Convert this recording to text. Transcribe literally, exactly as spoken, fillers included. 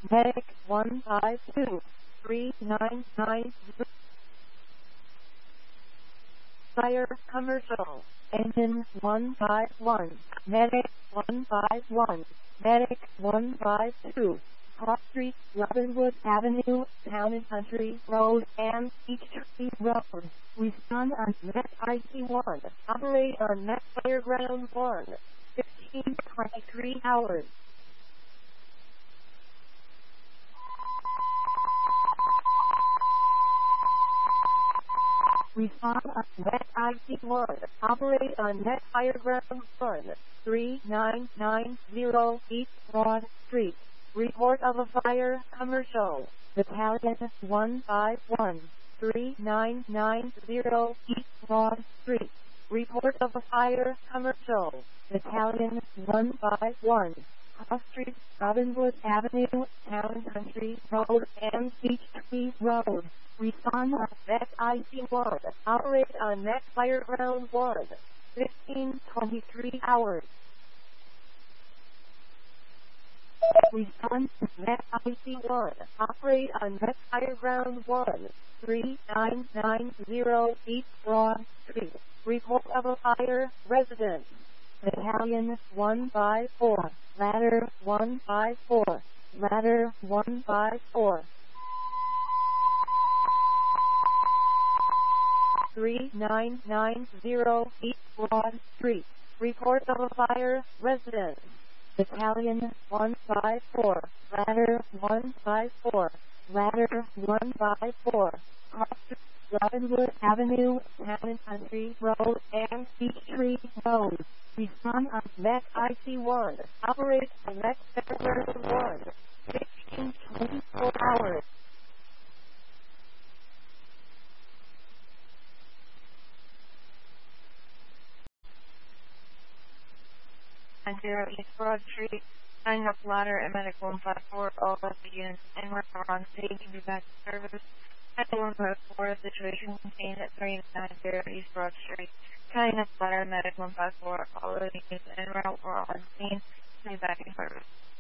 Medic one five two three nine nine zero. Fire commercial. Engine one five one. Medic one five one. Medic one five two. Cross Street, Robinwood Avenue, Town and Country Road, and Peachtree Road. Respond on Met I C one. Operate on Met Fireground one. fifteen twenty-three hours. Respond on Met I C one. Operate on Met Fireground one. three nine nine zero East Broad Street. Report of a fire commercial. Battalion one five one three nine nine zero East Broad Street. Report of a fire commercial. Battalion one five one. Cross Street, Robinwood Avenue, Town and Country Road, and Peachtree Road. Respond on Met I C one. Operate on Met Fireground one. fifteen twenty-three hours. Respond to Met I C one. Operate on Met Fireground one. three nine nine zero East Broad Street. Report of a fire. Residence. Battalion one five four. Ladder one five four. Ladder one five four. three nine nine zero East Broad Street. Report of a fire. Residence. Battalion one five four. Ladder one five four. Ladder one five four. Cross Street, Robinwood Avenue, Town and Country Road, and Peachtree Road. Respond on Met I C one. Operate on Met Fireground one. fifteen twenty-four hours. And zero East Broad Street, signing up ladder at Medic one five four, all of the units en route are on stage to be back to service. At one five four, situation contained at three nine zero East Broad Street, signing up ladder at Medic one five four, all of the units en route are on scene to be back in service.